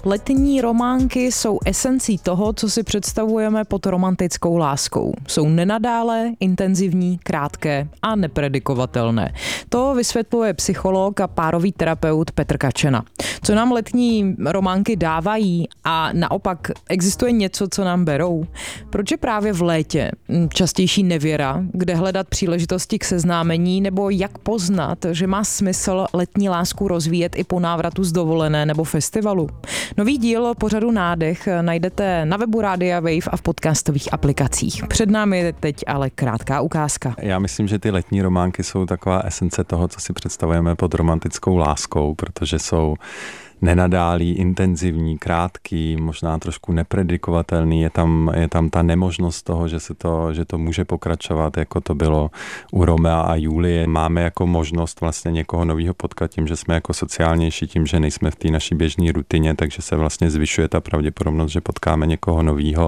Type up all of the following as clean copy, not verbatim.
Letní románky jsou esencí toho, co si představujeme pod romantickou láskou. Jsou nenadálé, intenzivní, krátké a nepredikovatelné. To vysvětluje psycholog a párový terapeut Petr Kačena. Co nám letní románky dávají a naopak existuje něco, co nám berou? Proč je právě v létě častější nevěra, kde hledat příležitosti k seznámení, nebo jak poznat, že má smysl letní lásku rozvíjet i po návratu z dovolené nebo festivalu? Nový díl pořadu Nádech najdete na webu Rádia Wave a v podcastových aplikacích. Před námi je teď ale krátká ukázka. Já myslím, že ty letní románky jsou taková esence toho, co si představujeme pod romantickou láskou, protože jsou nenadálý, intenzivní, krátký, možná trošku nepredikovatelný. Je tam ta nemožnost toho, že to může pokračovat, jako to bylo u Romea a Julie. Máme jako možnost vlastně někoho nového potkat tím, že jsme jako sociálnější, tím, že nejsme v té naší běžné rutině, takže se vlastně zvyšuje ta pravděpodobnost, že potkáme někoho nového.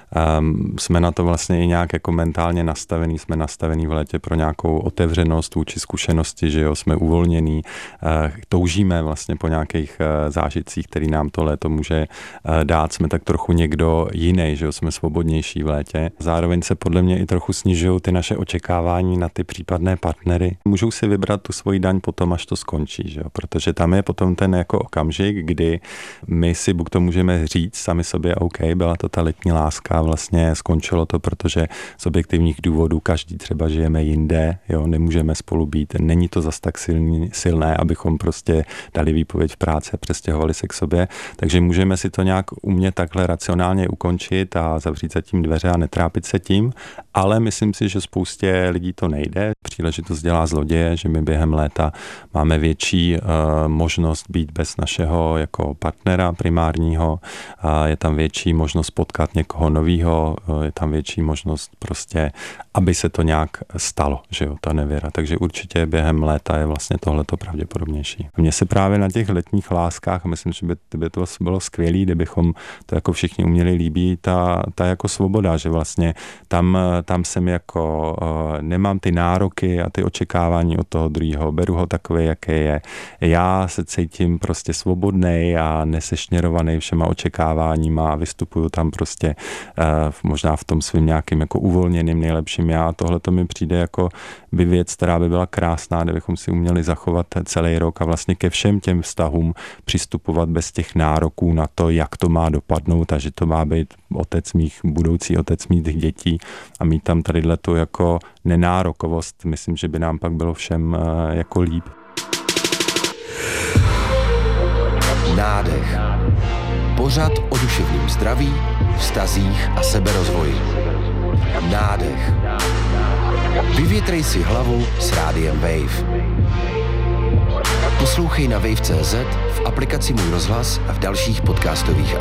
Jsme na to vlastně i nějak jako mentálně nastavení, jsme nastavení v létě pro nějakou otevřenost vůči zkušenosti, že jo, jsme uvolnění, toužíme vlastně po nějakých zážitcích, který nám to léto může dát. Jsme tak trochu někdo jiný, že jo, jsme svobodnější v létě. Zároveň se podle mě i trochu snižují ty naše očekávání na ty případné partnery. Můžou si vybrat tu svoji daň potom, až to skončí, že jo, protože tam je potom ten jako okamžik, kdy my si buď to můžeme říct sami sobě, OK, byla to ta letní láska, vlastně skončilo to, protože z objektivních důvodů každý třeba žijeme jinde, jo, nemůžeme spolu být, není to zas tak silné, abychom prostě dali výpověď v práci, přestěhovali se k sobě, takže můžeme si to nějak umět takhle racionálně ukončit a zavřít za tím dveře a netrápit se tím, ale myslím si, že spoustě lidí to nejde. Příležitost dělá zloděje, že my během léta máme větší možnost být bez našeho jako partnera primárního, je tam větší možnost potkat někoho novýho, je tam větší možnost prostě, aby se to nějak stalo, že jo, ta nevěra. Takže určitě během léta je vlastně tohleto pravděpodobnější. Mně se právě na těch letních láskách, a myslím, že by to bylo skvělý, kdybychom to jako všichni uměli líbí, ta jako svoboda, že vlastně tam jsem jako nemám ty nároky a ty očekávání od toho druhého, beru ho takový, jaký je. Já se cítím prostě svobodnej a nesešněrovaný všema očekáváníma a vystupuju tam prostě možná v tom svým nějakým jako uvolněným nejlepším já. Tohle to mi přijde jako by věc, která by byla krásná, kdybychom si uměli zachovat celý rok a vlastně ke všem těm vztahům přistupovat bez těch nároků na to, jak to má dopadnout a že to má být budoucí otec mých dětí a mít tam tadyhletu jako nenárokovost. Myslím, že by nám pak bylo všem jako líp. Nádech. Pořad o duševním zdraví, vztazích a seberozvoji. Nádech. Vyvětrej si hlavu s Rádiem Wave. Poslouchej na wave.cz, v aplikaci Můj rozhlas a v dalších podcastových